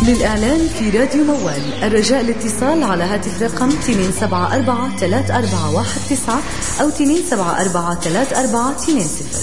للإعلان في راديو موال الرجاء الاتصال على هاتف رقم 274-3419 أو 274-3420.